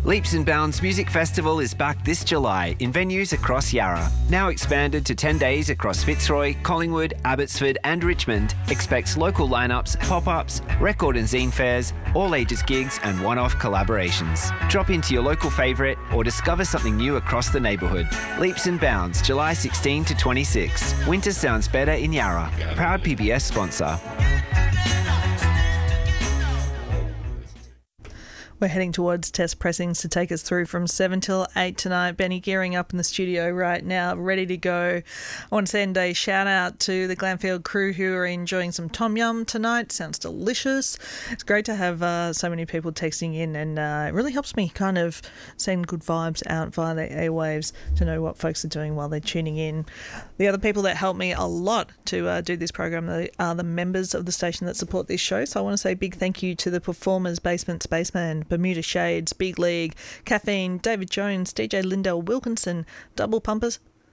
Leaps and Bounds Music Festival is back this July in venues across Yarra. Now expanded to 10 days across Fitzroy, Collingwood, Abbotsford and Richmond, expects local lineups, pop-ups, record and zine fairs, all ages gigs and one-off collaborations. Drop into your local favourite or discover something new across the neighbourhood. Leaps and Bounds, July 16 to 26. Winter sounds better in Yarra. Proud PBS sponsor. We're heading towards test pressings to take us through from 7 till 8 tonight. Benny gearing up in the studio right now, ready to go. I want to send a shout out to the Glanfield crew who are enjoying some tom yum tonight. Sounds delicious. It's great to have so many people texting in, and it really helps me kind of send good vibes out via the airwaves to know what folks are doing while they're tuning in. The other people that help me a lot to do this program are the members of the station that support this show. So I want to say a big thank you to the performers, Basement Spaceman, Bermuda Shades, Big League, Caffeine, David Jones, DJ Lindell Wilkinson, Double Pumper,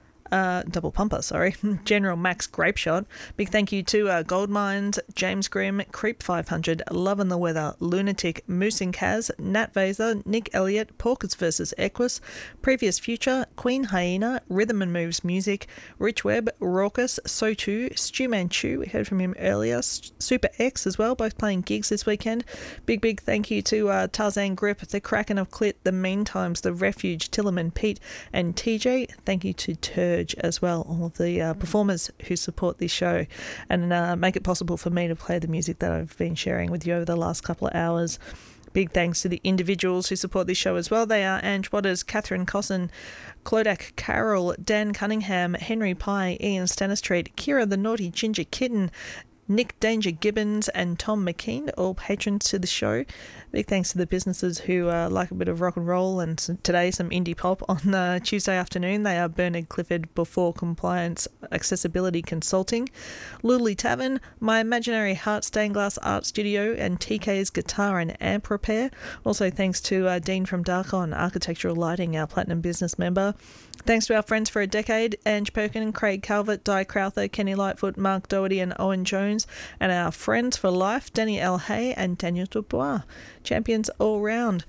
General Max Grapeshot. Big thank you to Gold Mines, James Grimm, Creep 500, Lovin' the Weather, Lunatic, Moose and Kaz, Nat Vaser, Nick Elliott, Porkers vs. Equus, Previous Future, Queen Hyena, Rhythm and Moves Music, Rich Webb, Raucus, So Too, Stu Manchu, we heard from him earlier, Super X as well, both playing gigs this weekend. Big thank you to Tarzan Grip, The Kraken of Clit, The Meantimes, The Refuge, Tillerman, Pete and TJ. Thank you to Turge as well, all of the performers who support this show and make it possible for me to play the music that I've been sharing with you over the last couple of hours. Big thanks to the individuals who support this show as well. They are Ange Waters, Catherine Cosson, Clodak Carroll, Dan Cunningham, Henry Pye, Ian Stanistreet, Kira the Naughty Ginger Kitten, Nick Danger Gibbons and Tom McKean, all patrons to the show. Big thanks to the businesses who like a bit of rock and roll and today some indie pop on Tuesday afternoon. They are Bernard Clifford, Before Compliance Accessibility Consulting, Lully Tavern, My Imaginary Heart Stained Glass Art Studio and TK's Guitar and Amp Repair. Also thanks to Dean from Darkon Architectural Lighting, our Platinum Business member. Thanks to our friends for a decade, Ange Perkin, Craig Calvert, Di Crowther, Kenny Lightfoot, Mark Doherty and Owen Jones, and our friends for life, Danny L. Hay and Daniel Dubois. Champions all round.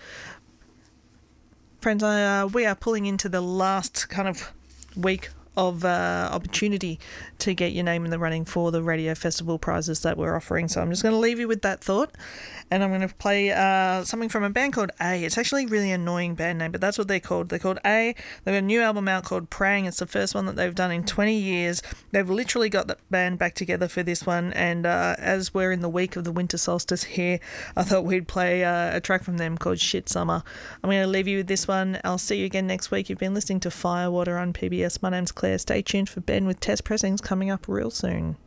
Friends, we are pulling into the last kind of week of opportunity to get your name in the running for the Radio Festival prizes that we're offering. So I'm just going to leave you with that thought, and I'm going to play something from a band called A. It's actually a really annoying band name, but that's what they're called. They're called A. They've got a new album out called Praying. It's the first one that they've done in 20 years. They've literally got the band back together for this one, and as we're in the week of the winter solstice here, I thought we'd play a track from them called Shit Summer. I'm going to leave you with this one. I'll see you again next week. You've been listening to Firewater on PBS. My name's Claire. Stay tuned for Ben with Test Pressings coming up real soon.